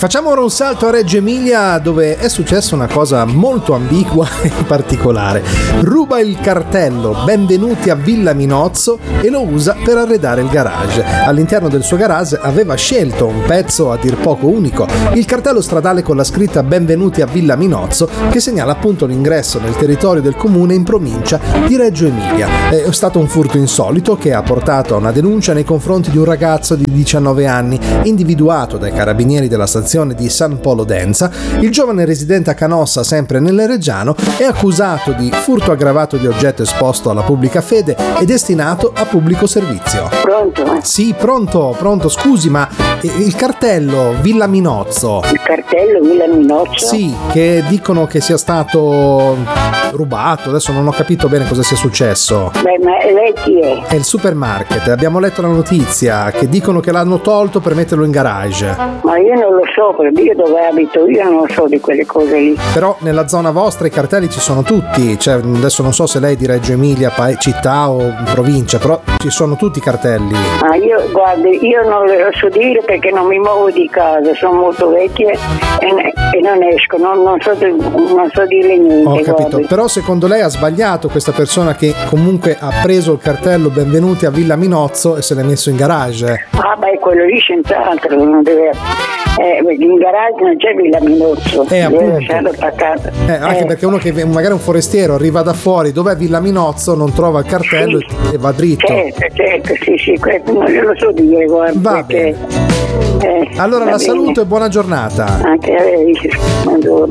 Facciamo ora un salto a Reggio Emilia, dove è successa una cosa molto ambigua e particolare. Ruba il cartello "Benvenuti a Villa Minozzo" e lo usa per arredare il garage. All'interno del suo garage aveva scelto un pezzo a dir poco unico, il cartello stradale con la scritta "Benvenuti a Villa Minozzo", che segnala appunto l'ingresso nel territorio del comune in provincia di Reggio Emilia. È stato un furto insolito che ha portato a una denuncia nei confronti di un ragazzo di 19 anni, individuato dai carabinieri della stazione di San Polo Denza. Il giovane residente a Canossa, sempre nel Reggiano, è accusato di furto aggravato di oggetto esposto alla pubblica fede e destinato a pubblico servizio. Pronto? Sì, pronto. Scusi, ma il cartello Villa Minozzo? Il cartello Villa Minozzo? Sì, che dicono che sia stato rubato. Adesso non ho capito bene cosa sia successo. Beh, ma lei chi è? È il supermarket. Abbiamo letto la notizia che dicono che l'hanno tolto per metterlo in garage. Ma io non lo so, perché io dove abito io non so di quelle cose lì. Però nella zona vostra i cartelli ci sono tutti, cioè adesso non so se lei è di Reggio Emilia, città o provincia, però ci sono tutti i cartelli. Ma io non le so dire perché non mi muovo di casa, sono molto vecchia e non esco, non so dire niente. Ho capito, guardi. però secondo lei ha sbagliato questa persona che comunque ha preso il cartello "Benvenuti a Villa Minozzo" e se l'è messo in garage? Ah beh, quello lì senz'altro non deve. In garage non c'è Villa Minozzo, appunto. deve lasciarlo attaccato. Anche perché uno che magari un forestiero arriva da fuori, dov'è Villa Minozzo, non trova il cartello e va dritto. Certo, sì, questo non glielo so dire, guarda. Va bene. Allora la saluto e buona giornata. Anche a lei, buongiorno.